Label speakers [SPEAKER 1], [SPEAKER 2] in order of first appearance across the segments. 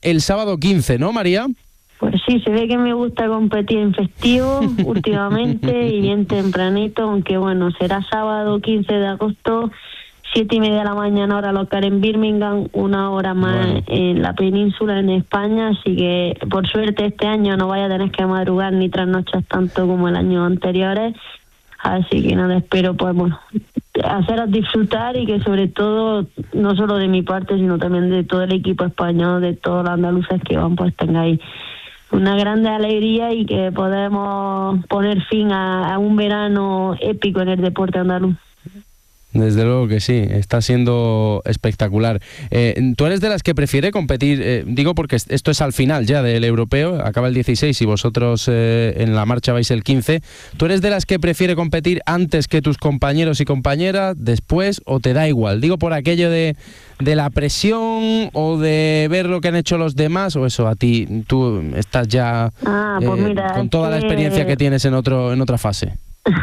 [SPEAKER 1] el sábado 15, ¿no, María?
[SPEAKER 2] Pues sí, se ve que me gusta competir en festivo últimamente y bien tempranito, aunque bueno, será sábado 15 de agosto, 7:30 de la mañana, hora local en Birmingham, 1 hora más en la península, en España, así que por suerte este año no vaya a tener que madrugar ni trasnochar tanto como el año anteriores, así que nada, espero pues bueno, haceros disfrutar y que sobre todo, no solo de mi parte, sino también de todo el equipo español, de todos los andaluces que van, pues tengáis una grande alegría y que podemos poner fin a un verano épico en el deporte andaluz.
[SPEAKER 1] Desde luego que sí, está siendo espectacular. ¿Tú eres de las que prefiere competir? Digo porque esto es al final ya del europeo, acaba el 16 y vosotros en la marcha vais el 15. ¿Tú eres de las que prefiere competir antes que tus compañeros y compañeras, después, o te da igual? Digo por aquello de la presión o de ver lo que han hecho los demás, o eso, a ti, tú estás ya
[SPEAKER 2] pues mira,
[SPEAKER 1] con toda la experiencia que tienes en otra fase.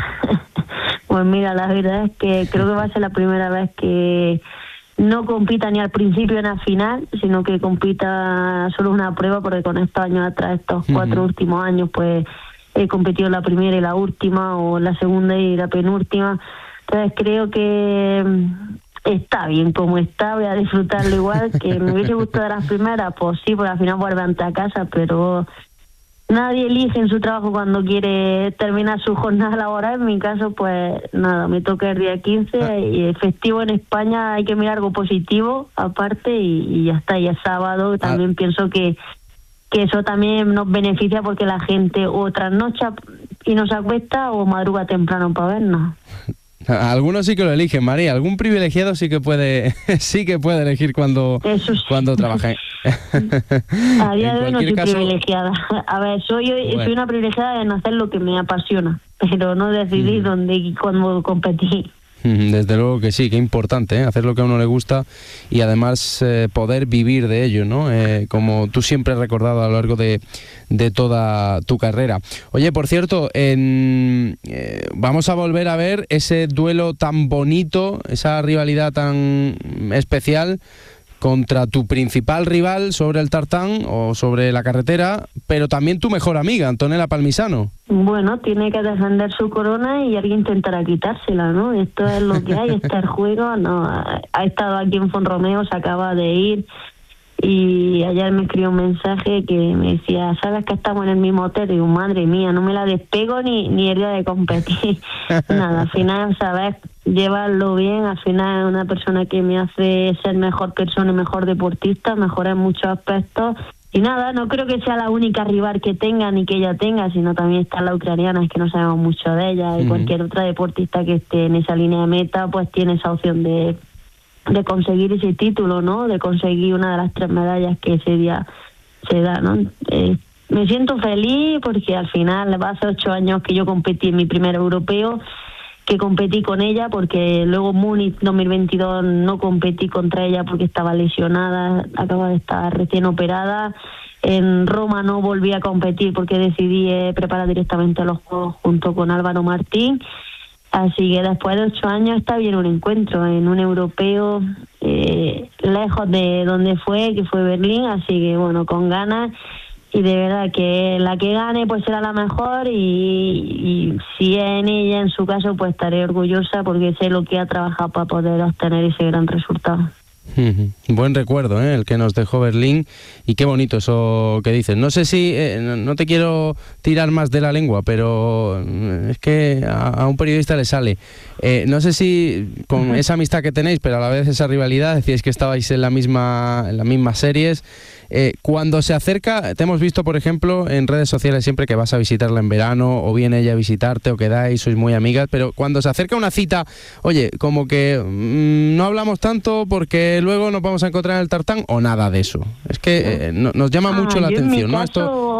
[SPEAKER 2] Pues mira, la verdad es que creo que va a ser la primera vez que no compita ni al principio ni al final, sino que compita solo una prueba, porque con estos años atrás, estos 4 últimos años, pues he competido la primera y la última, o la segunda y la penúltima. Entonces creo que está bien como está, voy a disfrutarlo igual, que me hubiese gustado las primeras, pues sí, porque al final vuelven a casa, pero nadie elige en su trabajo cuando quiere terminar su jornada laboral. En mi caso, pues nada, me toca el día 15 y festivo en España, hay que mirar algo positivo aparte y ya está, y es sábado. También pienso que eso también nos beneficia porque la gente o trasnocha y nos acuesta o madruga temprano para vernos.
[SPEAKER 1] Algunos sí que lo eligen, María. Algún privilegiado sí que puede elegir cuando trabaja.
[SPEAKER 2] A día de hoy no soy privilegiada. A ver, soy una privilegiada en hacer lo que me apasiona, pero no decidir dónde y cuándo competir.
[SPEAKER 1] Desde luego que sí, que importante, hacer lo que a uno le gusta y además poder vivir de ello, ¿no? Como tú siempre has recordado a lo largo de toda tu carrera. Oye, por cierto, vamos a volver a ver ese duelo tan bonito, esa rivalidad tan especial contra tu principal rival sobre el tartán o sobre la carretera, pero también tu mejor amiga, Antonella Palmisano.
[SPEAKER 2] Bueno, tiene que defender su corona y alguien intentará quitársela, ¿no? Esto es lo que hay, este es el juego. No, ha estado aquí en Fonromeo, se acaba de ir y ayer me escribió un mensaje que me decía, ¿sabes que estamos en el mismo hotel? Y digo, madre mía, no me la despego ni el día de competir. Nada, al final, ¿sabes? Llevarlo bien, al final es una persona que me hace ser mejor persona y mejor deportista, mejor en muchos aspectos. Y nada, no creo que sea la única rival que tenga ni que ella tenga, sino también está la ucraniana, es que no sabemos mucho de ella, y cualquier otra deportista que esté en esa línea de meta, pues tiene esa opción de conseguir ese título, ¿no? De conseguir una de las 3 medallas que ese día se da, ¿no? Me siento feliz porque al final va a ser 8 años que yo competí en mi primer europeo, que competí con ella, porque luego Múnich 2022 no competí contra ella porque estaba lesionada, acaba de estar recién operada. En Roma no volví a competir porque decidí preparar directamente los juegos junto con Álvaro Martín. Así que después de 8 años está bien un encuentro en un europeo lejos de donde fue, que fue Berlín, así que bueno, con ganas. Y de verdad que la que gane pues será la mejor y si es en ella, en su caso, pues estaré orgullosa porque sé lo que ha trabajado para poder obtener ese gran resultado.
[SPEAKER 1] Buen recuerdo, el que nos dejó Berlín, y qué bonito eso que dices. No sé si, no te quiero tirar más de la lengua, pero es que a un periodista le sale. No sé si con esa amistad que tenéis, pero a la vez esa rivalidad, decíais que estabais en las mismas series. Cuando se acerca, te hemos visto, por ejemplo, en redes sociales siempre que vas a visitarla en verano, o viene ella a visitarte, o quedáis, sois muy amigas, pero cuando se acerca una cita, oye, como que no hablamos tanto porque luego nos vamos a encontrar en el tartán, o nada de eso. Es que nos llama mucho la atención, ¿no? Esto...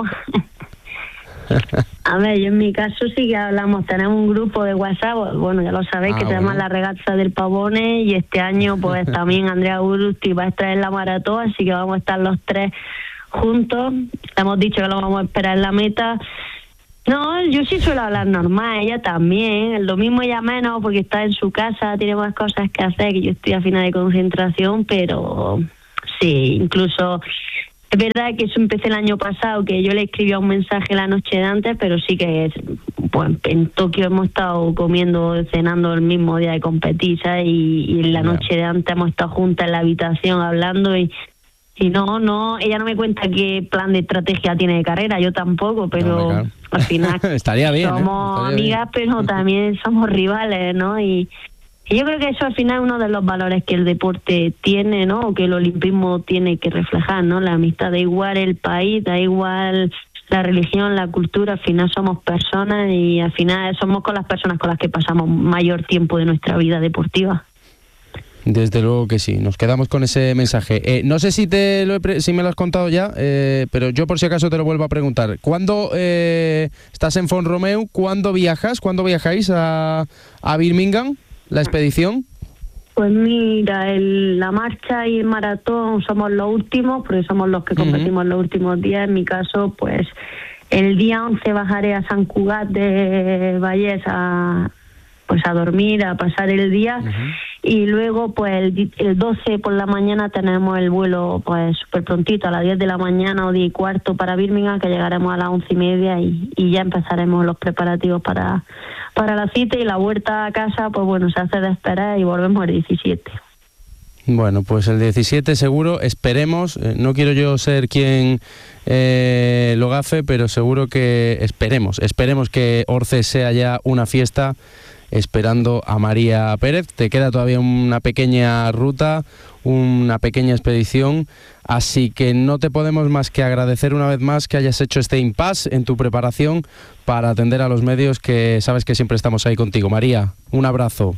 [SPEAKER 2] A ver, yo en mi caso sí que hablamos, tenemos un grupo de WhatsApp, bueno, ya lo sabéis, que tenemos la regata del Pavone, y este año pues también Andrea Urruti va a estar en la maratón, así que vamos a estar los 3 juntos. Hemos dicho que lo vamos a esperar en la meta. No, yo sí suelo hablar normal, ella también, lo mismo ella menos porque está en su casa, tiene más cosas que hacer, que yo estoy a final de concentración, pero sí, incluso Es verdad que eso empecé el año pasado, que yo le escribía un mensaje la noche de antes, pero sí que pues, en Tokio hemos estado comiendo, cenando el mismo día de competir, ¿sabes? Y en la noche de antes hemos estado juntas en la habitación hablando y no, ella no me cuenta qué plan de estrategia tiene de carrera, yo tampoco, pero claro. Al final
[SPEAKER 1] estaría bien,
[SPEAKER 2] somos amigas, pero también somos rivales, ¿no? Y yo creo que eso al final es uno de los valores que el deporte tiene, ¿no? O que el olimpismo tiene que reflejar, ¿no? La amistad, da igual el país, da igual la religión, la cultura, al final somos personas y al final somos con las personas con las que pasamos mayor tiempo de nuestra vida deportiva.
[SPEAKER 1] Desde luego que sí, nos quedamos con ese mensaje. No sé si si me lo has contado ya, pero yo por si acaso te lo vuelvo a preguntar. ¿Cuándo estás en Font-Romeu? ¿Cuándo viajas? ¿Cuándo viajáis a Birmingham, la expedición?
[SPEAKER 2] Pues mira, la marcha y el maratón somos los últimos, porque somos los que competimos los últimos días. En mi caso, pues el día 11 bajaré a Sant Cugat de Vallès a dormir, a pasar el día. Y luego pues el 12 por la mañana tenemos el vuelo pues súper prontito, a las 10 de la mañana o 10:15 para Birmingham, que llegaremos a las 11:30 y ya empezaremos los preparativos para la cita, y la vuelta a casa pues bueno, se hace de esperar y volvemos el 17.
[SPEAKER 1] Bueno, pues el 17 seguro, esperemos, no quiero yo ser quien lo gafe, pero seguro que esperemos que Orce sea ya una fiesta, esperando a María Pérez. Te queda todavía una pequeña ruta, una pequeña expedición, así que no te podemos más que agradecer una vez más que hayas hecho este impasse en tu preparación para atender a los medios, que sabes que siempre estamos ahí contigo. María, un abrazo.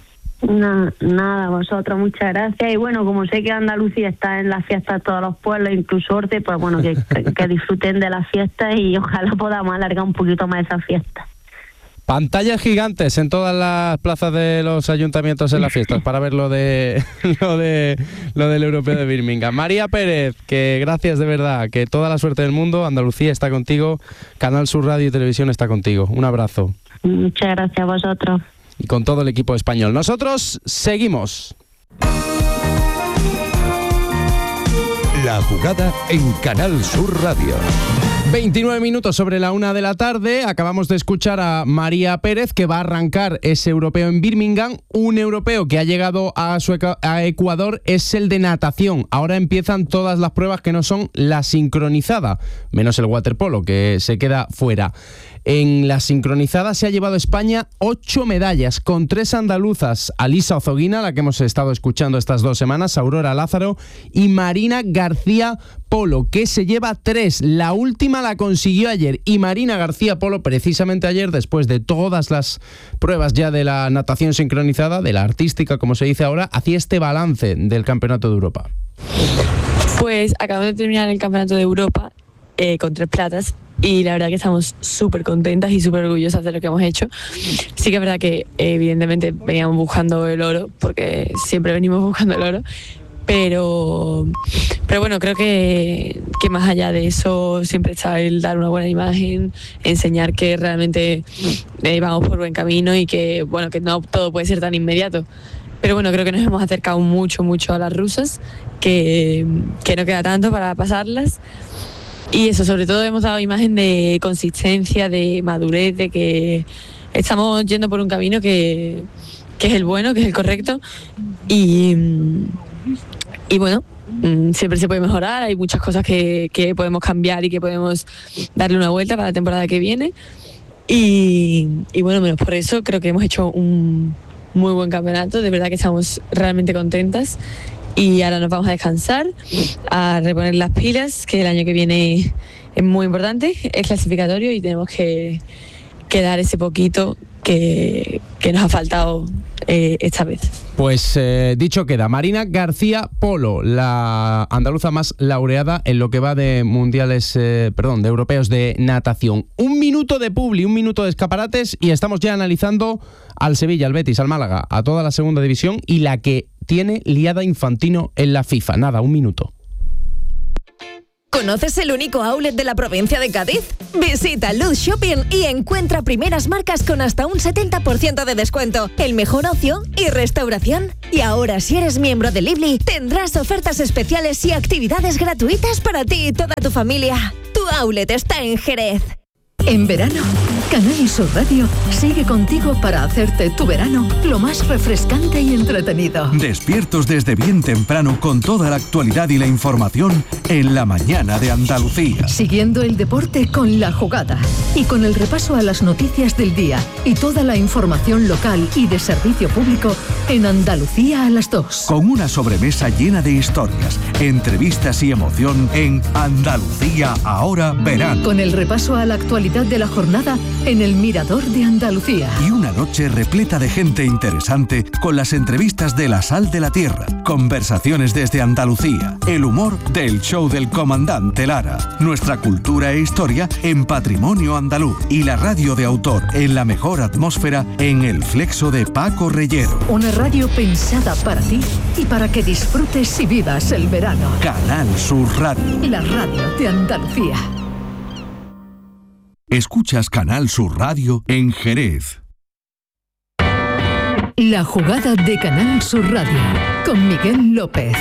[SPEAKER 2] Nada, vosotros, muchas gracias. Y bueno, como sé que Andalucía está en las fiestas de todos los pueblos, incluso Orce, pues bueno, que disfruten de las fiestas y ojalá podamos alargar un poquito más esa fiesta.
[SPEAKER 1] Pantallas gigantes en todas las plazas de los ayuntamientos en las fiestas para ver lo del Europeo de Birmingham. María Pérez, que gracias de verdad, que toda la suerte del mundo. Andalucía está contigo, Canal Sur Radio y Televisión está contigo. Un abrazo.
[SPEAKER 2] Muchas gracias a vosotros.
[SPEAKER 1] Y con todo el equipo español. Nosotros seguimos.
[SPEAKER 3] La jugada en Canal Sur Radio.
[SPEAKER 1] 29 minutos sobre la 1 de la tarde. Acabamos de escuchar a María Pérez, que va a arrancar ese europeo en Birmingham. Un europeo que ha llegado a Ecuador es el de natación. Ahora empiezan todas las pruebas que no son la sincronizada, menos el waterpolo, que se queda fuera. En la sincronizada se ha llevado España 8 medallas, con 3 andaluzas: Alisa Ozoguina, la que hemos estado escuchando estas 2 semanas, Aurora Lázaro, y Marina García Polo, que se lleva 3. La última la consiguió ayer, y Marina García Polo, precisamente ayer, después de todas las pruebas ya de la natación sincronizada, de la artística, como se dice ahora, hacía este balance del Campeonato de Europa.
[SPEAKER 4] Pues acabamos de terminar el Campeonato de Europa con 3 platas. Y la verdad que estamos súper contentas y súper orgullosas de lo que hemos hecho. Sí que es verdad que evidentemente veníamos buscando el oro, porque siempre venimos buscando el oro, pero bueno, creo que más allá de eso siempre está el dar una buena imagen, enseñar que realmente vamos por buen camino y que bueno, que no todo puede ser tan inmediato. Pero bueno, creo que nos hemos acercado mucho a las rusas, que no queda tanto para pasarlas. Y eso, sobre todo hemos dado imagen de consistencia, de madurez, de que estamos yendo por un camino que es el bueno, que es el correcto. Y bueno, siempre se puede mejorar, hay muchas cosas que podemos cambiar y que podemos darle una vuelta para la temporada que viene. Y bueno, menos por eso creo que hemos hecho un muy buen campeonato, de verdad que estamos realmente contentas. Y ahora nos vamos a descansar, a reponer las pilas, que el año que viene es muy importante, es clasificatorio y tenemos que dar ese poquito que nos ha faltado esta vez.
[SPEAKER 1] Pues dicho queda, Marina García Polo, la andaluza más laureada en lo que va de mundiales, de europeos de natación. 1 minuto de publi, 1 minuto de escaparates y estamos ya analizando al Sevilla, al Betis, al Málaga, a toda la segunda división y la que tiene liada Infantino en la FIFA. Nada, 1 minuto.
[SPEAKER 5] Con ¿Conoces el único outlet de la provincia de Cádiz? Visita Luz Shopping y encuentra primeras marcas con hasta un 70% de descuento, el mejor ocio y restauración. Y ahora, si eres miembro de Lively, tendrás ofertas especiales y actividades gratuitas para ti y toda tu familia. Tu outlet está en Jerez.
[SPEAKER 6] En verano, Canal Sur Radio sigue contigo para hacerte tu verano lo más refrescante y entretenido.
[SPEAKER 3] Despiertos desde bien temprano con toda la actualidad y la información en la mañana de Andalucía.
[SPEAKER 6] Siguiendo el deporte con La Jugada y con el repaso a las noticias del día y toda la información local y de servicio público en Andalucía a las 2.
[SPEAKER 3] Con una sobremesa llena de historias, entrevistas y emoción en Andalucía ahora verano.
[SPEAKER 6] Con el repaso a la actualidad de la jornada en el Mirador de Andalucía.
[SPEAKER 3] Y una noche repleta de gente interesante con las entrevistas de La Sal de la Tierra, conversaciones desde Andalucía, el humor del show del comandante Lara, nuestra cultura e historia en Patrimonio Andaluz y la radio de autor en la mejor atmósfera en El Flexo de Paco Reyero.
[SPEAKER 6] Una radio pensada para ti y para que disfrutes y vivas el verano.
[SPEAKER 3] Canal Sur Radio.
[SPEAKER 6] La radio de Andalucía.
[SPEAKER 3] Escuchas Canal Sur Radio en Jerez.
[SPEAKER 6] La Jugada de Canal Sur Radio con Miguel López.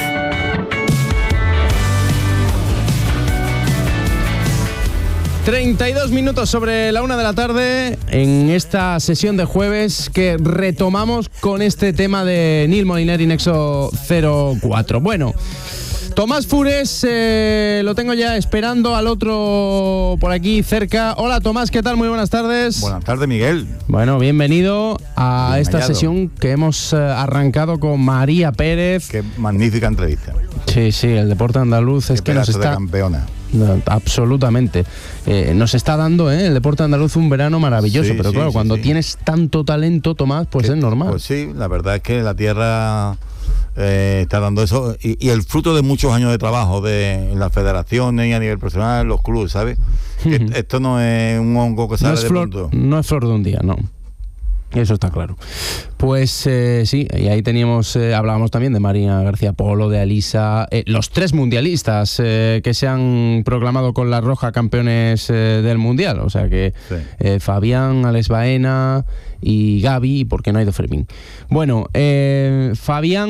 [SPEAKER 1] ...32 sobre la 1 de la tarde... ...en esta sesión de jueves... ...que retomamos con este tema de Nil Moliner y Nexo 04. Bueno... Tomás Fures, lo tengo ya esperando al otro por aquí cerca. Hola Tomás, ¿qué tal? Muy buenas tardes.
[SPEAKER 7] Buenas tardes, Miguel.
[SPEAKER 1] Bueno, bienvenido a esta sesión que hemos arrancado con María Pérez.
[SPEAKER 7] Qué magnífica entrevista.
[SPEAKER 1] Sí, el deporte andaluz es que nos está...
[SPEAKER 7] de campeona.
[SPEAKER 1] Absolutamente. Nos está dando el deporte andaluz un verano maravilloso,
[SPEAKER 7] Sí,
[SPEAKER 1] pero
[SPEAKER 7] sí,
[SPEAKER 1] claro,
[SPEAKER 7] sí,
[SPEAKER 1] cuando
[SPEAKER 7] sí.
[SPEAKER 1] tienes tanto talento, Tomás, pues es normal.
[SPEAKER 7] Pues sí, la verdad es que la tierra... está dando eso y el fruto de muchos años de trabajo en las federaciones y a nivel profesional, los clubes, ¿sabes? Que esto no es un hongo que sale de pronto.
[SPEAKER 1] No es flor de un día, no. Eso está claro. Pues sí, y ahí teníamos, hablábamos también de María García Polo, de Alisa, los 3 mundialistas que se han proclamado con la roja campeones del mundial. O sea que sí. Fabián, Alex Baena y Gaby, y por qué no ha ido Fermín. Bueno, Fabián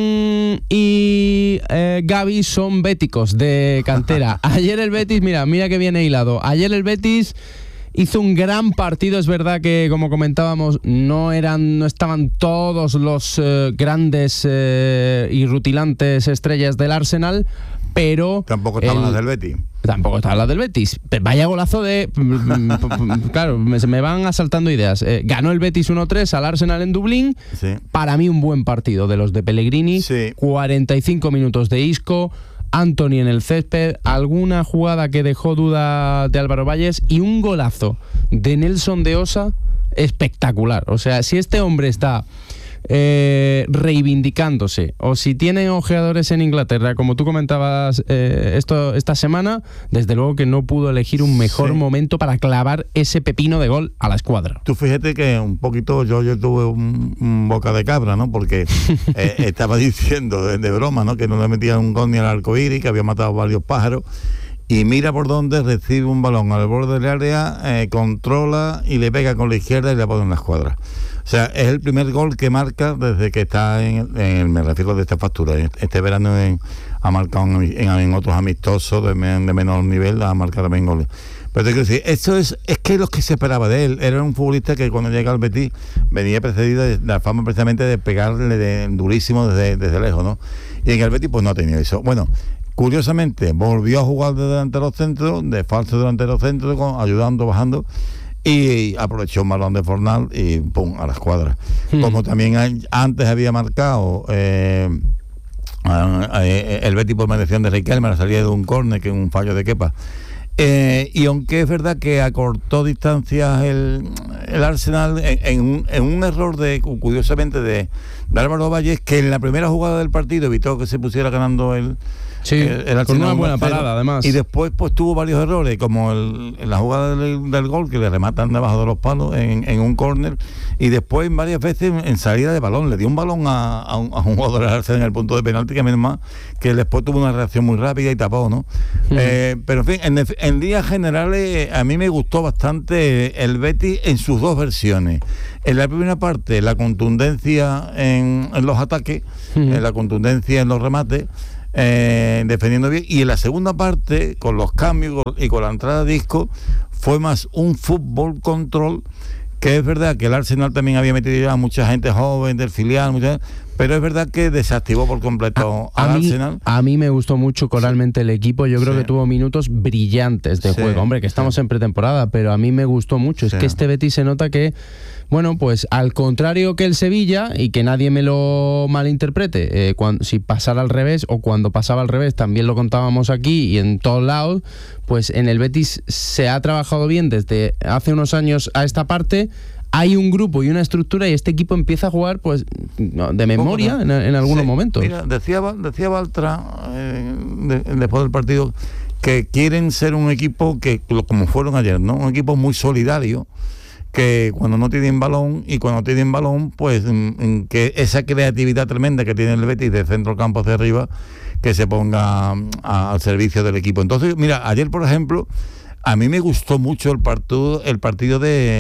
[SPEAKER 1] y Gaby son béticos de cantera. Ayer el Betis, mira que viene hilado. Ayer el Betis hizo un gran partido. Es verdad que, como comentábamos, no estaban todos los grandes y rutilantes estrellas del Arsenal, pero...
[SPEAKER 7] Tampoco estaban las del Betis.
[SPEAKER 1] Tampoco estaban las del Betis. Vaya golazo de... Claro, me van asaltando ideas. Ganó el Betis 1-3 al Arsenal en Dublín.
[SPEAKER 7] Sí.
[SPEAKER 1] Para mí un buen partido de los de Pellegrini.
[SPEAKER 7] Sí.
[SPEAKER 1] 45 minutos de Isco, Antony en el césped, alguna jugada que dejó duda de Álvaro Valles y un golazo de Nelson de Osa espectacular. O sea, si este hombre está reivindicándose, o si tiene ojeadores en Inglaterra, como tú comentabas esta semana, desde luego que no pudo elegir un mejor momento para clavar ese pepino de gol a la escuadra.
[SPEAKER 7] Tú fíjate que un poquito yo tuve un boca de cabra, ¿no? Porque estaba diciendo de broma, ¿no? Que no le metía un gol ni al arcoíris, que había matado varios pájaros. Y mira por dónde recibe un balón al borde del área, controla y le pega con la izquierda y le pone en la escuadra. O sea, es el primer gol que marca desde que está me refiero de esta factura. Este verano ha marcado en otros amistosos de menor nivel, ha marcado también goles. Pero te quiero decir, esto es que lo que se esperaba de él. Era un futbolista que cuando llega al Betis venía precedido de la fama precisamente de pegarle durísimo desde lejos, ¿no? Y en el Betis pues no ha tenido eso. Bueno, curiosamente volvió a jugar de delantero centro, de falso delantero centro, ayudando, bajando, y aprovechó un balón de Fornal y pum, a la escuadra. Como también antes había marcado el Betis por mediación de Riquelme, la salida de un córner, que es un fallo de Kepa. Y aunque es verdad que acortó distancias el Arsenal en un error curiosamente de Álvaro Valles, que en la primera jugada del partido evitó que se pusiera ganando el
[SPEAKER 1] Sí, con una buena parada además.
[SPEAKER 7] Y después pues tuvo varios errores, como en la jugada del gol, que le rematan debajo de los palos en un córner, y después varias veces en salida de balón. Le dio un balón a un jugador del Arsenal en el punto de penalti, que menos mal, que después tuvo una reacción muy rápida y tapó, ¿no? Pero en fin, en líneas generales a mí me gustó bastante el Betis en sus dos versiones. En la primera parte, la contundencia en los ataques, la contundencia en los remates, defendiendo bien, y en la segunda parte, con los cambios y con la entrada de Isco, fue más un fútbol control, que es verdad que el Arsenal también había metido ya a mucha gente joven del filial, pero es verdad que desactivó por completo al Arsenal.
[SPEAKER 1] A mí me gustó mucho coralmente el equipo. Yo creo que tuvo minutos brillantes de juego. Hombre, que estamos en pretemporada, pero a mí me gustó mucho. Es que este Betis se nota que, bueno, pues al contrario que el Sevilla, y que nadie me lo malinterprete, si pasara al revés o cuando pasaba al revés, también lo contábamos aquí y en todos lados, pues en el Betis se ha trabajado bien desde hace unos años a esta parte. Hay un grupo y una estructura, y este equipo empieza a jugar pues de memoria en algunos momentos.
[SPEAKER 7] Mira, decía Baltra después del partido que quieren ser un equipo que, como fueron ayer, ¿no? Un equipo muy solidario, que cuando no tienen balón, y cuando tienen balón, pues que esa creatividad tremenda que tiene el Betis de centro campo hacia arriba, que se ponga al servicio del equipo. Entonces, mira, ayer, por ejemplo, a mí me gustó mucho el partido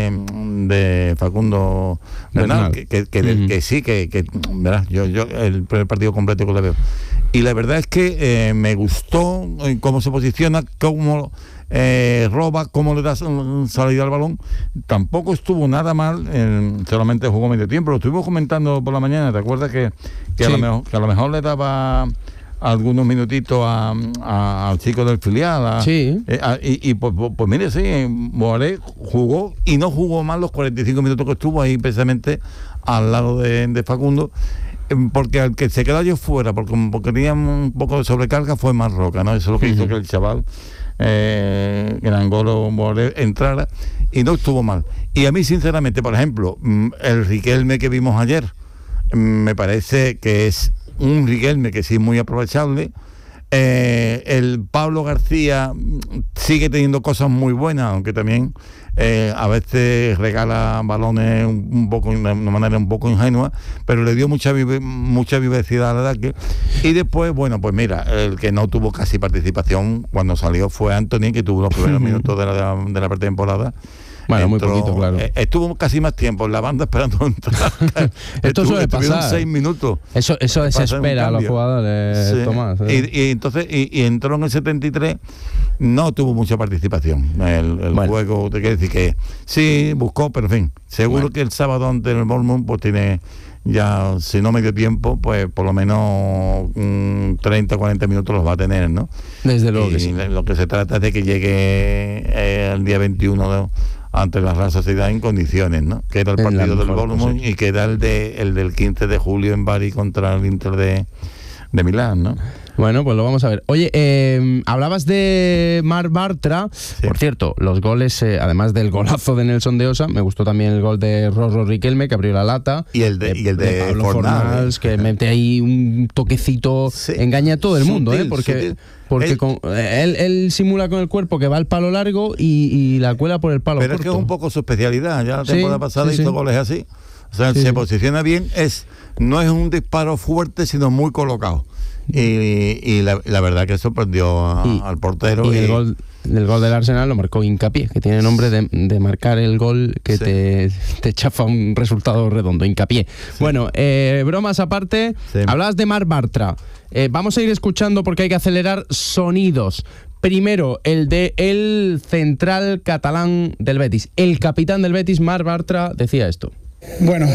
[SPEAKER 7] de Facundo Bernal, que sí, verás, yo el partido completo que le veo. Y la verdad es que me gustó cómo se posiciona, cómo roba, cómo le da salida al balón. Tampoco estuvo nada mal, solamente jugó medio tiempo. Lo estuvimos comentando por la mañana, ¿te acuerdas que a lo mejor le daba algunos minutitos al chico del filial? Y pues mire, sí, Boaré jugó, y no jugó mal los 45 minutos que estuvo ahí precisamente al lado de Facundo, porque al que se quedó yo fuera, porque tenía un poco de sobrecarga, fue Marroca, ¿no? Eso es lo que hizo que el chaval Grangolo Boaré entrara, y no estuvo mal. Y a mí, sinceramente, por ejemplo, el Riquelme que vimos ayer, me parece que es un Riquelme que sí, muy aprovechable. El Pablo García sigue teniendo cosas muy buenas, aunque también a veces regala balones un poco de una manera un poco ingenua, pero le dio mucha vivacidad al ataque. Y después, bueno, pues mira, el que no tuvo casi participación cuando salió fue Anthony, que tuvo los primeros minutos de la pretemporada.
[SPEAKER 1] Bueno, muy poquito, claro.
[SPEAKER 7] Estuvo casi más tiempo en la banda esperando entrar.
[SPEAKER 1] Esto suele pasar.
[SPEAKER 7] 6 minutos.
[SPEAKER 1] Eso desespera a los jugadores,
[SPEAKER 7] sí.
[SPEAKER 1] Tomás.
[SPEAKER 7] Y entonces entró en el 73, no tuvo mucha participación. El juego, te quiero decir que sí, buscó, pero en fin, seguro que el sábado ante el Bournemouth pues tiene ya, si no medio tiempo, pues por lo menos 30 o 40 minutos los va a tener, ¿no?
[SPEAKER 1] Desde luego que sí.
[SPEAKER 7] Lo que se trata es de que llegue el día 21 ante la Real Sociedad en condiciones, ¿no? Que era el partido del Bournemouth, y que era el del 15 de julio en Bari contra el Inter de Milán, ¿no?
[SPEAKER 1] Bueno, pues lo vamos a ver. Oye, hablabas de Marc Bartra. Sí. Por cierto, los goles, además del golazo de Nelson de Osa, me gustó también el gol de Rorro Riquelme, que abrió la lata.
[SPEAKER 7] Y el de
[SPEAKER 1] Pablo Fornals, que mete ahí un toquecito, engaña a todo el mundo, sutil, porque él simula con el cuerpo que va al palo largo y la cuela por el palo corto.
[SPEAKER 7] Pero es que es un poco su especialidad. Ya la temporada pasada hizo goles así. O sea, se posiciona bien, no es un disparo fuerte, sino muy colocado. Y la verdad que sorprendió al portero.
[SPEAKER 1] Y el gol del Arsenal lo marcó Hincapié, que tiene nombre de marcar el gol que te chafa un resultado redondo, Hincapié. Sí. Bueno, bromas aparte, hablabas de Marc Bartra. Vamos a ir escuchando porque hay que acelerar sonidos. Primero, el de el central catalán del Betis. El capitán del Betis, Marc Bartra, decía esto.
[SPEAKER 8] Bueno,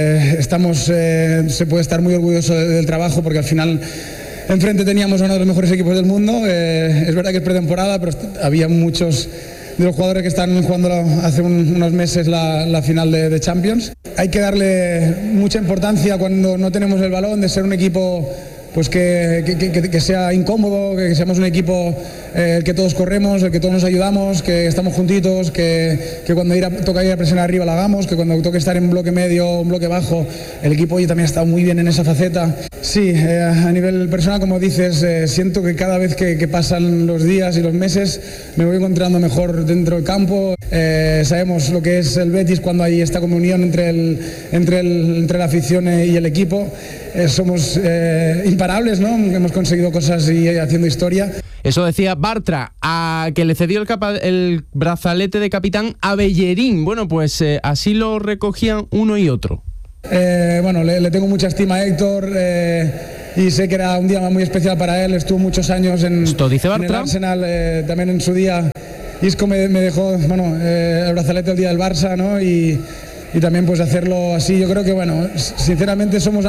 [SPEAKER 8] se puede estar muy orgulloso del trabajo, porque al final enfrente teníamos a uno de los mejores equipos del mundo. Es verdad que es pretemporada, pero había muchos de los jugadores que están jugando hace unos meses la final de Champions. Hay que darle mucha importancia cuando no tenemos el balón, de ser un equipo pues que sea incómodo, que seamos un equipo el que todos corremos, el que todos nos ayudamos, que estamos juntitos, que cuando toca ir a presionar arriba la hagamos, que cuando toque estar en bloque medio o en bloque bajo, el equipo hoy también ha estado muy bien en esa faceta. Sí, a nivel personal, como dices, siento que cada vez que pasan los días y los meses me voy encontrando mejor dentro del campo. Sabemos lo que es el Betis cuando hay esta comunión entre la afición y el equipo. Somos imparables, ¿no? Hemos conseguido cosas y haciendo historia.
[SPEAKER 1] Eso decía Bartra, a que le cedió el brazalete de capitán a Bellerín. Bueno, pues así lo recogían uno y otro.
[SPEAKER 8] Bueno, le tengo mucha estima a Héctor y sé que era un día muy especial para él. Estuvo muchos años en el Arsenal, también en su día. Isco me dejó el brazalete el día del Barça, ¿no? Y también pues hacerlo así. Yo creo que, bueno, sinceramente somos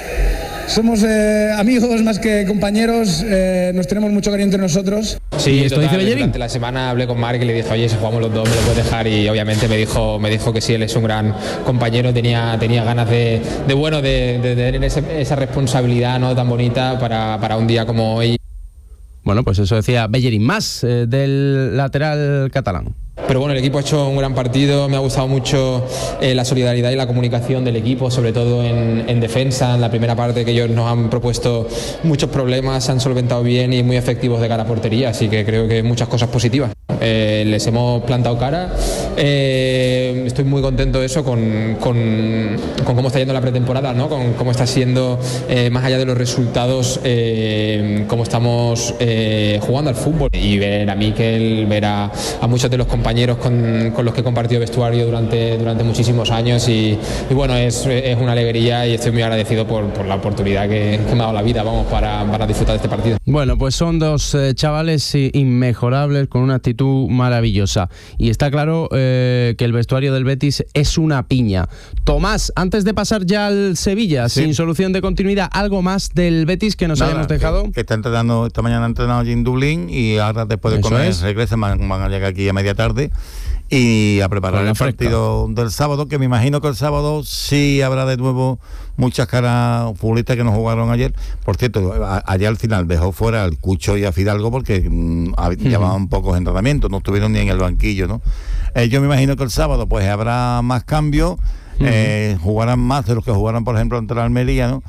[SPEAKER 8] amigos más que compañeros, nos tenemos mucho cariño entre nosotros.
[SPEAKER 9] Sí, esto dice Bellerín. Durante la semana hablé con Marc y le dije, oye, si jugamos los dos, me lo puedes dejar, y obviamente me dijo que sí, él es un gran compañero, tenía ganas de tener esa responsabilidad, ¿no?, tan bonita para un día como hoy.
[SPEAKER 1] Bueno, pues eso decía Bellerín, más del lateral catalán.
[SPEAKER 9] Pero bueno, el equipo ha hecho un gran partido, me ha gustado mucho la solidaridad y la comunicación del equipo, sobre todo en defensa, en la primera parte, que ellos nos han propuesto muchos problemas, se han solventado bien y muy efectivos de cara a portería, así que creo que muchas cosas positivas. Les hemos plantado cara, estoy muy contento de eso, con cómo está yendo la pretemporada, ¿no?, con cómo está siendo, más allá de los resultados, cómo estamos jugando al fútbol, y ver a Mikel, ver a muchos de los compañeros con los que he compartido vestuario durante muchísimos años, y bueno, es una alegría y estoy muy agradecido por la oportunidad que me ha dado la vida, para disfrutar de este partido.
[SPEAKER 1] Bueno, pues son dos chavales inmejorables con una actitud maravillosa, y está claro que el vestuario del Betis es una piña. Tomás, antes de pasar ya al Sevilla, sí, sin solución de continuidad, ¿algo más del Betis que nos hayamos dejado?
[SPEAKER 7] Que está entrenando, esta mañana ha entrenado allí en Dublín, y ahora después de comer regresan, van a llegar aquí a media tarde y a preparar el partido del sábado, que me imagino que el sábado sí habrá de nuevo muchas caras futbolistas que no jugaron ayer. Por cierto, ayer al final dejó fuera al Cucho y a Fidalgo porque llevaban pocos entrenamientos, no estuvieron ni en el banquillo, ¿no? Yo me imagino que el sábado pues habrá más cambios, jugarán más de los que jugaran, por ejemplo, ante la Almería, ¿no?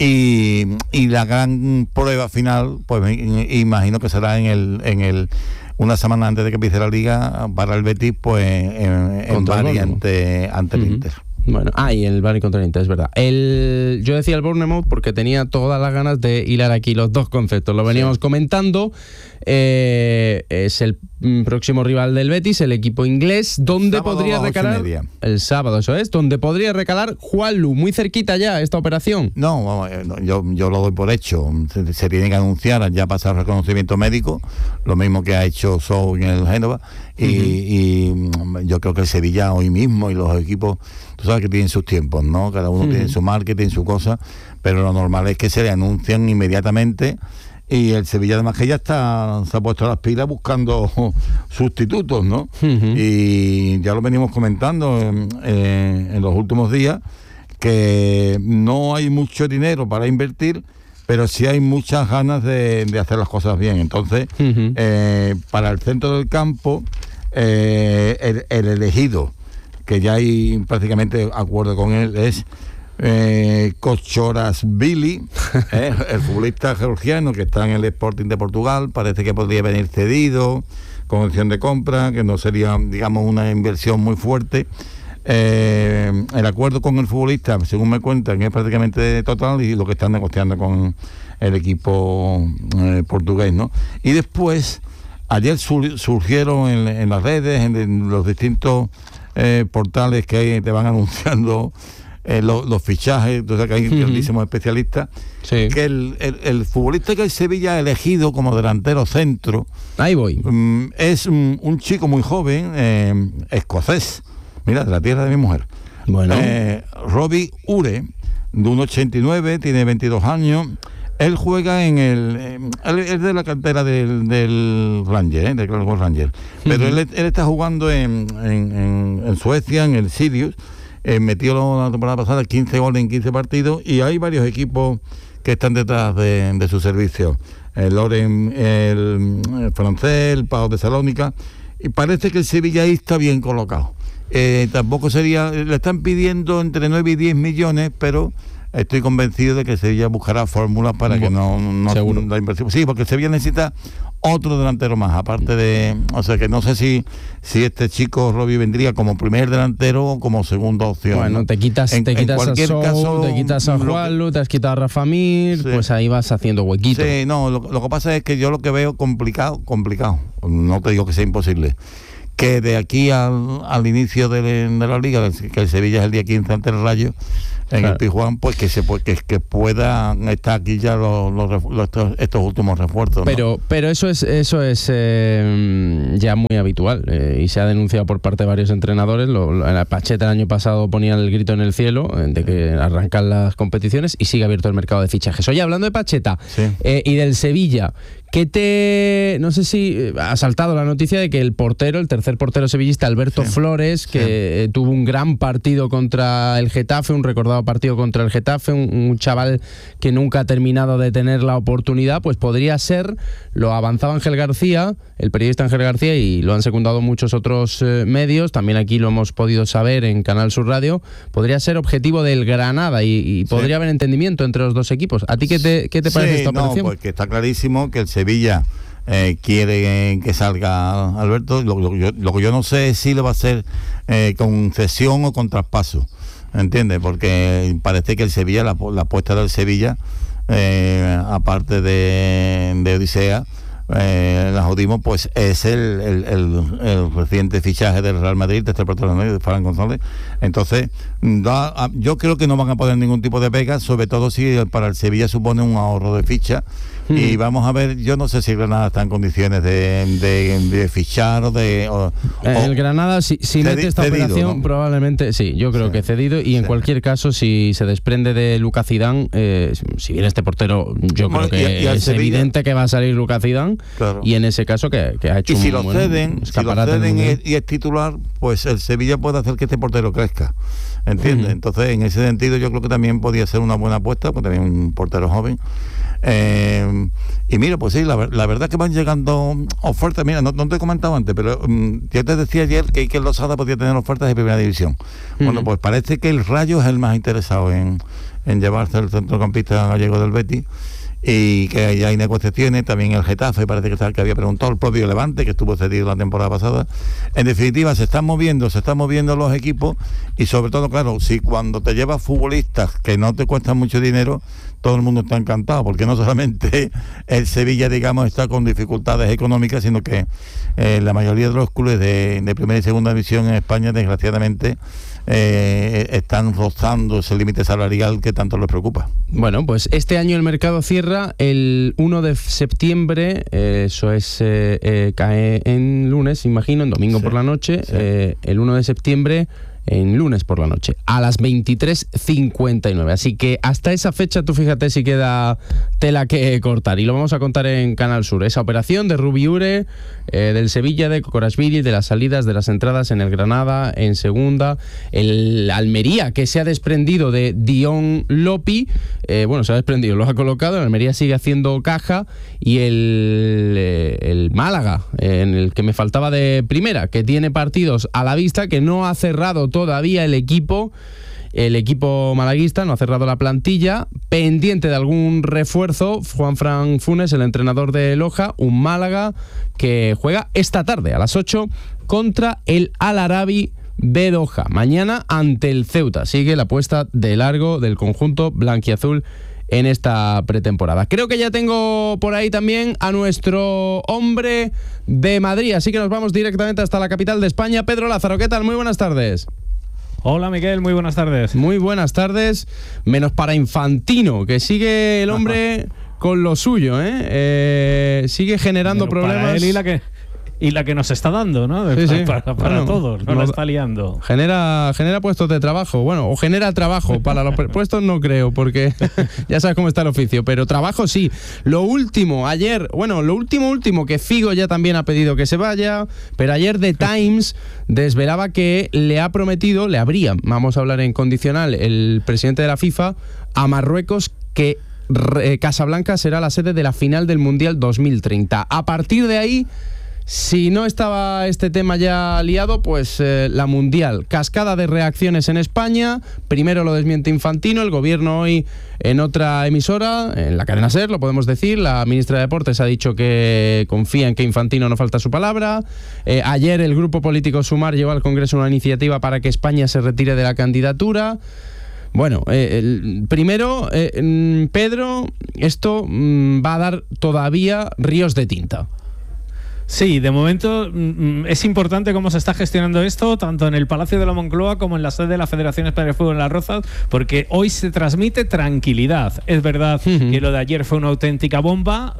[SPEAKER 7] Y la gran prueba final, pues me imagino que será en el una semana antes de que empiece la liga para el Betis, pues en Bari ante el Inter.
[SPEAKER 1] Bueno, y el Bari contra el Inter, es verdad. Yo decía el Bournemouth porque tenía todas las ganas de hilar aquí los dos conceptos. Lo veníamos comentando. Es el próximo rival del Betis, el equipo inglés, donde podría recalar el sábado, eso es, donde podría recalar Juanlu, muy cerquita ya esta operación.
[SPEAKER 7] No, vamos, yo lo doy por hecho. Se tiene que anunciar, ya pasa el reconocimiento médico, lo mismo que ha hecho Sou en el Génova, y yo creo que el Sevilla hoy mismo y los equipos, tú sabes que tienen sus tiempos, ¿no? Cada uno tiene su marketing, su cosa, pero lo normal es que se le anuncian inmediatamente. Y el Sevilla además que ya se ha puesto las pilas buscando sustitutos, ¿no? Y ya lo venimos comentando en los últimos días, que no hay mucho dinero para invertir, pero sí hay muchas ganas de hacer las cosas bien. Entonces, para el centro del campo, el elegido, que ya hay prácticamente acuerdo con él, es Kochorashvili, el futbolista georgiano que está en el Sporting de Portugal. Parece que podría venir cedido con opción de compra, que no sería, digamos, una inversión muy fuerte. El acuerdo con el futbolista, según me cuentan, es prácticamente total, y lo que están negociando con el equipo portugués, ¿no? Y después, ayer surgieron en las redes, en los distintos portales que te van anunciando los fichajes, entonces que hay grandísimos especialistas, que el futbolista que el Sevilla ha elegido como delantero centro,
[SPEAKER 1] ahí voy,
[SPEAKER 7] es un chico muy joven, escocés, mira, de la tierra de mi mujer, bueno, Robbie Ure, de 1,89, tiene 22 años. Él juega él es de la cantera del Ranger, del Glasgow Ranger, pero él está jugando en Suecia, en el Sirius. Metió la temporada pasada 15 goles en 15 partidos, y hay varios equipos que están detrás de su servicio. El Loren, el francés, el Pau de Salónica, y parece que el Sevilla ahí está bien colocado. Tampoco sería, le están pidiendo entre 9 y 10 millones, pero estoy convencido de que Sevilla buscará fórmulas para que no la inversión. Sí, porque Sevilla necesita otro delantero más, aparte de, o sea que no sé si este chico Robbie vendría como primer delantero o como segunda opción.
[SPEAKER 1] Bueno,
[SPEAKER 7] ¿no?
[SPEAKER 1] te quitas a Sou,
[SPEAKER 7] caso,
[SPEAKER 1] te quitas a Juanlu, te has quitado a Rafa Mir, sí. Pues ahí vas haciendo huequito.
[SPEAKER 7] Sí, no, lo que pasa es que yo lo que veo complicado, no te digo que sea imposible, que de aquí al inicio de la Liga, que el Sevilla es el día 15 ante el Rayo, en el Pizjuán, pues que pueda estar aquí ya estos últimos refuerzos, ¿no?
[SPEAKER 1] Pero eso es ya muy habitual, y se ha denunciado por parte de varios entrenadores. La Pacheta el año pasado ponía el grito en el cielo de que arrancan las competiciones y sigue abierto el mercado de fichajes. Oye, hablando de Pacheta, sí, y del Sevilla, no sé si ha saltado la noticia de que el tercer portero sevillista, Alberto Flores, que tuvo un gran partido contra el Getafe, un recordado partido contra el Getafe, un chaval que nunca ha terminado de tener la oportunidad, pues podría ser, lo avanzaba Ángel García, el periodista Ángel García, y lo han secundado muchos otros medios, también aquí lo hemos podido saber en Canal Sur Radio, podría ser objetivo del Granada y podría haber entendimiento entre los dos equipos. ¿A ti qué te parece esta operación?
[SPEAKER 7] No, porque está clarísimo que el Sevilla quiere que salga Alberto. Lo que yo no sé es si le va a hacer con cesión o con traspaso, ¿entiendes? Porque parece que el Sevilla, la apuesta del Sevilla, aparte de Odisea, la Jodimo, pues es el reciente fichaje del Real Madrid, de este portero de Fran González. Entonces yo creo que no van a poner ningún tipo de pega, sobre todo si para el Sevilla supone un ahorro de ficha. Y vamos a ver, yo no sé si el Granada está en condiciones de fichar
[SPEAKER 1] el Granada, si mete esta cedido, operación, ¿no? Probablemente sí, yo creo que cedido, y en cualquier caso, si se desprende de Lucas Zidane, si viene este portero, yo creo que es Sevilla, evidente que va a salir Lucas Zidane, claro. Y en ese caso que ha hecho
[SPEAKER 7] si lo ceden y es titular, pues el Sevilla puede hacer que este portero crezca, ¿entiendes? Entonces, en ese sentido, yo creo que también podría ser una buena apuesta, porque también un portero joven. Y mira, pues sí, la verdad es que van llegando ofertas. Mira, no te he comentado antes, pero yo te decía ayer que Iker Losada podía tener ofertas de primera división. Bueno, pues parece que el Rayo es el más interesado en llevarse el centrocampista gallego del Betis, y que ya hay negociaciones. También el Getafe parece que había preguntado, el propio Levante, que estuvo cedido la temporada pasada. En definitiva, se están moviendo los equipos, y sobre todo, claro, si cuando te llevas futbolistas que no te cuestan mucho dinero, todo el mundo está encantado, porque no solamente el Sevilla, digamos, está con dificultades económicas, sino que la mayoría de los clubes de primera y segunda división en España, desgraciadamente, están rozando ese límite salarial que tanto les preocupa.
[SPEAKER 1] Bueno, pues este año el mercado cierra el 1 de septiembre, eso es, cae en lunes, imagino, en domingo por la noche, el 1 de septiembre, en lunes por la noche, a las 23:59. Así que hasta esa fecha, tú fíjate si queda tela que cortar. Y lo vamos a contar en Canal Sur. Esa operación de Rubiure, del Sevilla, de Kokorashvili, de las salidas, de las entradas en el Granada, en segunda. El Almería, que se ha desprendido de Dion Lopi. Se ha desprendido, lo ha colocado. El Almería sigue haciendo caja. Y el Málaga, en el que me faltaba de primera, que tiene partidos a la vista, que no ha cerrado todavía el equipo malaguista, no ha cerrado la plantilla, pendiente de algún refuerzo. Juanfran Funes, el entrenador de Loja, un Málaga que juega esta tarde a las 8 contra el Al Arabi de Doha, mañana ante el Ceuta. Sigue la apuesta de largo del conjunto blanquiazul en esta pretemporada. Creo que ya tengo por ahí también a nuestro hombre de Madrid, así que nos vamos directamente hasta la capital de España. Pedro Lázaro, ¿qué tal? Muy buenas tardes.
[SPEAKER 10] Hola Miguel, muy buenas tardes.
[SPEAKER 1] Muy buenas tardes, menos para Infantino, que sigue el hombre con lo suyo, sigue generando problemas.
[SPEAKER 10] Para él y la que nos está dando, ¿no?
[SPEAKER 1] Sí.
[SPEAKER 10] Para todos, no la está liando.
[SPEAKER 1] Genera puestos de trabajo, o genera trabajo. Para los puestos no creo, porque ya sabes cómo está el oficio, pero trabajo sí. Lo último que Figo ya también ha pedido que se vaya, pero ayer The Times desvelaba que le habría, vamos a hablar en condicional, el presidente de la FIFA, a Marruecos, que Casablanca será la sede de la final del Mundial 2030. A partir de ahí, si no estaba este tema ya liado, pues la Mundial. Cascada de reacciones en España. Primero lo desmiente Infantino, el gobierno hoy en otra emisora, en la cadena SER, lo podemos decir. La ministra de Deportes ha dicho que confía en que Infantino no falta su palabra. Ayer el grupo político Sumar llevó al Congreso una iniciativa para que España se retire de la candidatura. Bueno, primero, Pedro, esto va a dar todavía ríos de tinta.
[SPEAKER 10] Sí, de momento es importante cómo se está gestionando esto, tanto en el Palacio de la Moncloa como en la sede de la Federación Española de Fútbol en Las Rozas, porque hoy se transmite tranquilidad. Es verdad que lo de ayer fue una auténtica bomba.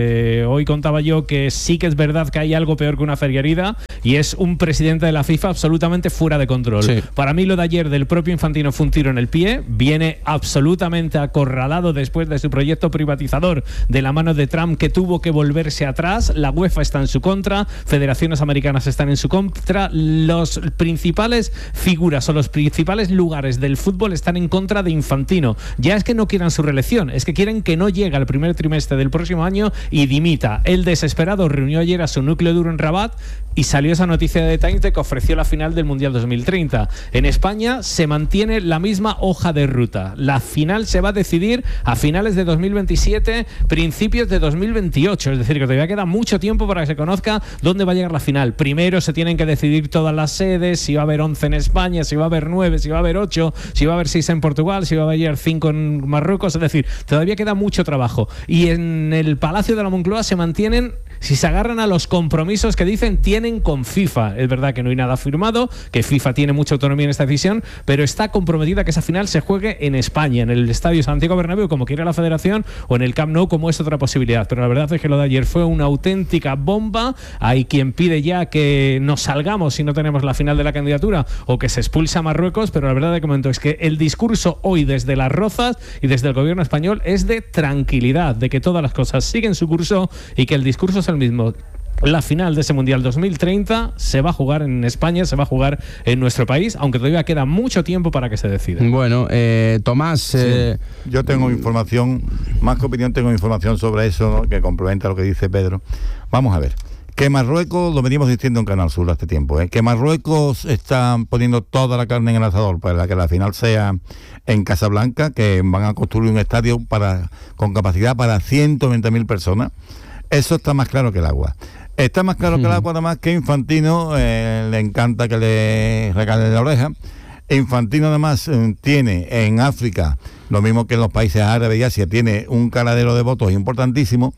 [SPEAKER 10] Hoy contaba yo que sí que es verdad que hay algo peor que una feria herida, y es un presidente de la FIFA absolutamente fuera de control. Sí. Para mí lo de ayer del propio Infantino fue un tiro en el pie. Viene absolutamente acorralado después de su proyecto privatizador de la mano de Trump, que tuvo que volverse atrás. La UEFA está en su contra, federaciones americanas están en su contra, los principales figuras o los principales lugares del fútbol están en contra de Infantino. Ya es que no quieran su reelección, es que quieren que no llegue al primer trimestre del próximo año y dimita. El desesperado reunió ayer a su núcleo duro en Rabat y salió esa noticia de The Times de que ofreció la final del Mundial 2030. En España se mantiene la misma hoja de ruta. La final se va a decidir a finales de 2027, principios de 2028, es decir, que todavía queda mucho tiempo para que se conozca dónde va a llegar la final. Primero se tienen que decidir todas las sedes, si va a haber 11 en España, si va a haber 9, si va a haber 8, si va a haber 6 en Portugal, si va a haber 5 en Marruecos, es decir, todavía queda mucho trabajo. Y en el Palacio de la Moncloa se mantienen, si se agarran a los compromisos que dicen tienen con FIFA. Es verdad que no hay nada firmado, que FIFA tiene mucha autonomía en esta decisión, pero está comprometida que esa final se juegue en España, en el Estadio Santiago Bernabéu, como quiere la Federación, o en el Camp Nou, como es otra posibilidad. Pero la verdad es que lo de ayer fue una auténtica bomba. Hay quien pide ya que nos salgamos si no tenemos la final de la candidatura, o que se expulse a Marruecos, pero la verdad de momento es que el discurso hoy desde Las Rozas y desde el gobierno español es de tranquilidad, de que todas las cosas siguen su curso y que el discurso es el mismo. La final de ese Mundial 2030 se va a jugar en España, se va a jugar en nuestro país, aunque todavía queda mucho tiempo para que se decida.
[SPEAKER 1] Bueno, Tomás...
[SPEAKER 7] Sí. Yo tengo información, más que opinión, tengo información sobre eso, ¿no?, que complementa lo que dice Pedro. Vamos a ver. Que Marruecos, lo venimos diciendo en Canal Sur hace tiempo, que Marruecos está poniendo toda la carne en el asador para que la final sea en Casablanca, que van a construir un estadio con capacidad para 120.000 personas. Eso está más claro que el agua. Está más claro que el agua, además, que Infantino le encanta que le regalen la oreja. Infantino además tiene en África, lo mismo que en los países árabes y Asia, tiene un caladero de votos importantísimo.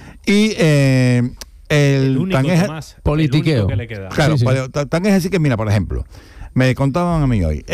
[SPEAKER 7] Y el único,
[SPEAKER 10] Tomás, politiqueo, el único que le queda.
[SPEAKER 7] Claro, sí, sí. Tan es así que, mira, por ejemplo, me contaban a mí hoy,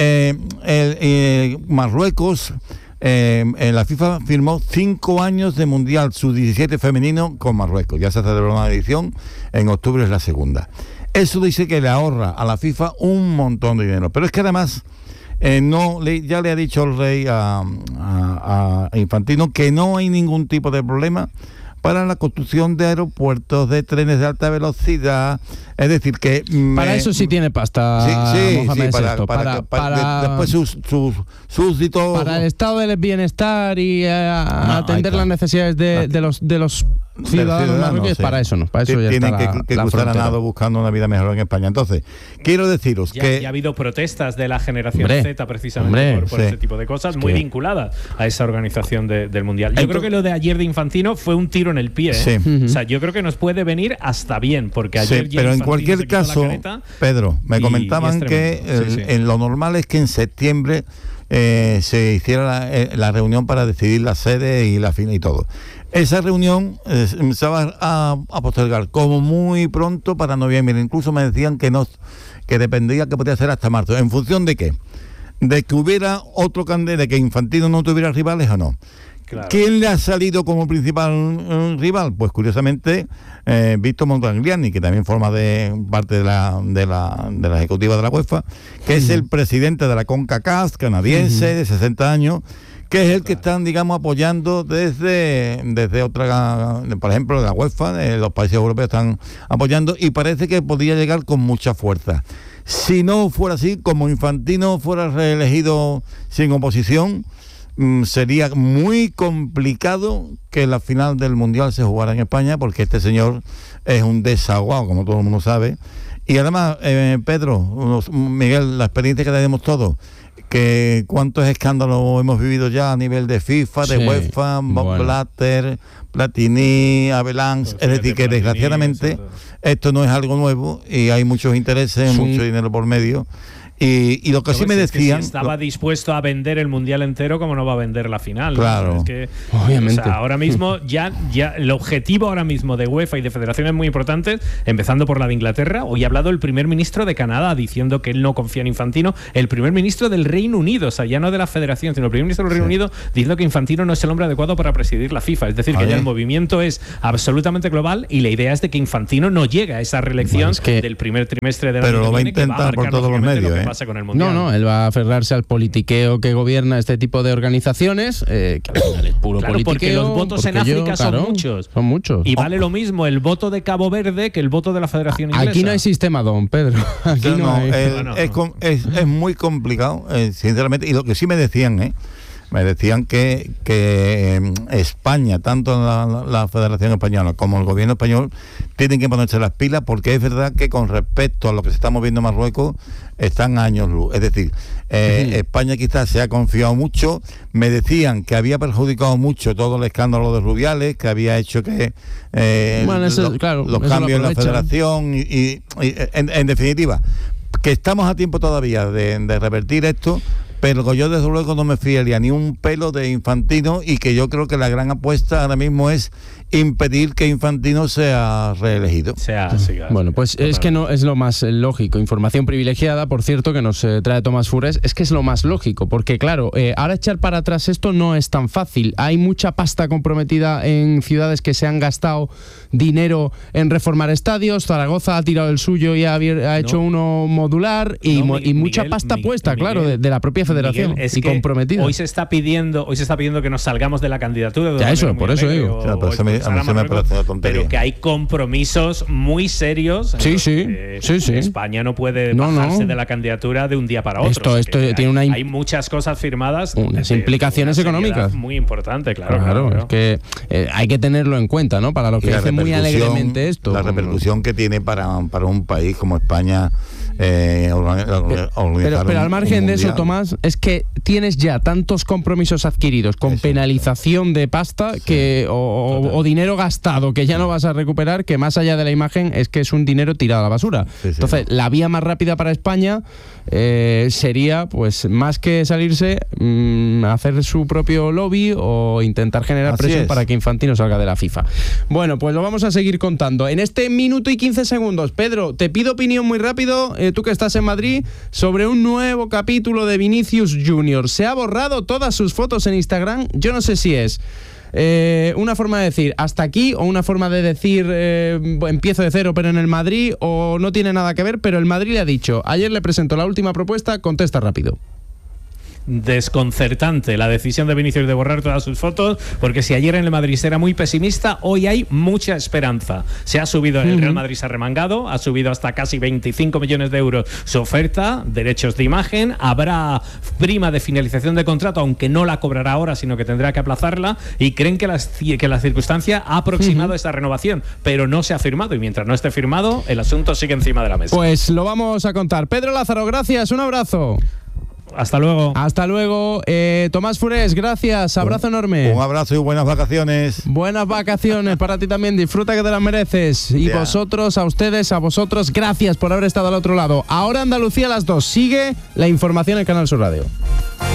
[SPEAKER 7] Marruecos, la FIFA firmó 5 años de Mundial Sub-17 femenino con Marruecos. Ya se celebró una edición, en octubre es la segunda. Eso dice que le ahorra a la FIFA un montón de dinero. Pero es que además, ya le ha dicho el rey a Infantino que no hay ningún tipo de problema para la construcción de aeropuertos, de trenes de alta velocidad. Es decir, que...
[SPEAKER 1] Para eso sí tiene pasta,
[SPEAKER 7] sí,
[SPEAKER 1] Mohamed
[SPEAKER 7] para después sus súbditos...
[SPEAKER 1] Para el estado del bienestar y atender las necesidades de los ciudadanos marroquíes, sí. Para eso no, para eso ya
[SPEAKER 7] tienen
[SPEAKER 1] está
[SPEAKER 7] que cruzar a nado buscando una vida mejor en España. Entonces, quiero deciros que...
[SPEAKER 10] Ya ha habido protestas de la generación Z precisamente por ese tipo de cosas, muy vinculadas a esa organización del Mundial. Yo creo que lo de ayer de Infantino fue un tiro en el pie.
[SPEAKER 7] Sí.
[SPEAKER 10] O sea, yo creo que nos puede venir hasta bien, porque ayer ya
[SPEAKER 7] pero en cualquier caso, Pedro, me comentaban que en lo normal es que en septiembre se hiciera la reunión para decidir la sede y la final y todo. Esa reunión se va a postergar como muy pronto para noviembre. Incluso me decían que dependía, que podía ser hasta marzo. ¿En función de qué? De que hubiera otro candidato, de que Infantino no tuviera rivales o no. Claro. ¿Quién le ha salido como principal rival? Pues curiosamente Víctor Montagliani, que también forma parte de la ejecutiva de la UEFA, que es el presidente de la CONCACAF canadiense, de 60 años, que es el que están, digamos, apoyando desde otra, por ejemplo, la UEFA, los países europeos están apoyando, y parece que podría llegar con mucha fuerza. Si no fuera así, como Infantino fuera reelegido sin oposición, sería muy complicado que la final del Mundial se jugara en España, porque este señor es un desaguado, como todo el mundo sabe. Y además, Pedro, Miguel, la experiencia que tenemos todos, que cuántos escándalos hemos vivido ya a nivel de FIFA, de UEFA, Blatter, Platini, Avalanche, es decir, que desgraciadamente esto no es algo nuevo y hay muchos intereses, mucho dinero por medio. Y lo que sí me decían...
[SPEAKER 10] Si estaba dispuesto a vender el Mundial entero, ¿cómo no va a vender la final?
[SPEAKER 7] Claro.
[SPEAKER 10] Es que,
[SPEAKER 1] obviamente.
[SPEAKER 10] O sea, ahora mismo, ya el objetivo ahora mismo de UEFA y de federaciones muy importantes, empezando por la de Inglaterra. Hoy ha hablado el primer ministro de Canadá diciendo que él no confía en Infantino. El primer ministro del Reino Unido, o sea, ya no de la federación, sino el primer ministro del Reino Unido, diciendo que Infantino no es el hombre adecuado para presidir la FIFA. Es decir, que ya el movimiento es absolutamente global y la idea es de que Infantino no llegue a esa reelección del primer trimestre del año.
[SPEAKER 7] Pero lo va a intentar por todos los medios,
[SPEAKER 10] con el Mundial.
[SPEAKER 1] No, él va a aferrarse al politiqueo que gobierna este tipo de organizaciones, que al final es puro politiqueo.
[SPEAKER 10] Porque los votos en África son muchos.
[SPEAKER 1] Son muchos.
[SPEAKER 10] Y vale lo mismo el voto de Cabo Verde que el voto de la Federación Inglesa.
[SPEAKER 1] Aquí no hay sistema, don Pedro. Aquí no hay.
[SPEAKER 7] Es muy complicado, sinceramente. Y lo que sí me decían, que España, tanto la Federación Española como el gobierno español, tienen que ponerse las pilas, porque es verdad que con respecto a lo que se está moviendo en Marruecos, están a años luz. Es decir, España quizás se ha confiado mucho. Me decían que había perjudicado mucho todo el escándalo de Rubiales, que había hecho que los cambios en la federación y en definitiva, que estamos a tiempo todavía de revertir esto. Pero yo desde luego no me fiaría ni un pelo de Infantino, y que yo creo que la gran apuesta ahora mismo es impedir que Infantino sea reelegido.
[SPEAKER 1] Bueno, pues es que no es lo más lógico. Información privilegiada, por cierto, que nos trae Tomás Fures, es que es lo más lógico, porque claro, ahora echar para atrás esto no es tan fácil. Hay mucha pasta comprometida en ciudades que se han gastado dinero en reformar estadios. Zaragoza ha tirado el suyo y ha hecho uno modular y mucha pasta puesta, claro, de la propia federación,
[SPEAKER 10] Miguel,
[SPEAKER 1] y comprometida.
[SPEAKER 10] Hoy se está pidiendo que nos salgamos de la candidatura.
[SPEAKER 1] Ya eso, por eso digo.
[SPEAKER 7] A mí se me parece una tontería.
[SPEAKER 10] Pero que hay compromisos muy serios.
[SPEAKER 1] Sí.
[SPEAKER 10] España no puede bajarse de la candidatura de un día para otro.
[SPEAKER 1] Esto tiene
[SPEAKER 10] hay muchas cosas firmadas.
[SPEAKER 1] Unas implicaciones económicas.
[SPEAKER 10] Muy importante, claro.
[SPEAKER 1] Es que hay que tenerlo en cuenta, ¿no? Para lo que dice muy alegremente esto.
[SPEAKER 7] La repercusión que tiene para un país como España.
[SPEAKER 1] Pero al margen de eso, Tomás, es que tienes ya tantos compromisos adquiridos con penalización de pasta o dinero gastado que ya no vas a recuperar, que más allá de la imagen es que es un dinero tirado a la basura. Entonces, la vía más rápida para España sería, pues, más que salirse, hacer su propio lobby o intentar generar presión para que Infantino salga de la FIFA. Bueno, pues lo vamos a seguir contando. En este minuto y 15 segundos, Pedro, te pido opinión muy rápido, tú que estás en Madrid, sobre un nuevo capítulo de Vinicius Junior. Se ha borrado todas sus fotos en Instagram. Yo no sé si es una forma de decir hasta aquí, o una forma de decir empiezo de cero pero en el Madrid, o no tiene nada que ver, pero el Madrid le ha dicho: ayer le presentó la última propuesta, contesta rápido.
[SPEAKER 10] Desconcertante la decisión de Vinicius de borrar todas sus fotos, porque si ayer en el Madrid era muy pesimista, hoy hay mucha esperanza. Se ha subido, el Real Madrid se ha remangado, ha subido hasta casi 25 millones de euros su oferta, derechos de imagen, habrá prima de finalización de contrato, aunque no la cobrará ahora, sino que tendrá que aplazarla, y creen que la circunstancia ha aproximado esa renovación, pero no se ha firmado, y mientras no esté firmado, el asunto sigue encima de la mesa.
[SPEAKER 1] Pues lo vamos a contar. Pedro Lázaro, gracias, un abrazo.
[SPEAKER 10] Hasta luego.
[SPEAKER 1] Hasta luego. Tomás Fures, gracias. Abrazo enorme.
[SPEAKER 7] Un abrazo y buenas vacaciones.
[SPEAKER 1] Buenas vacaciones para ti también. Disfruta, que te las mereces. Y vosotros, a ustedes, a vosotros, gracias por haber estado al otro lado. Ahora Andalucía a las 2. Sigue la información en Canal Sur Radio.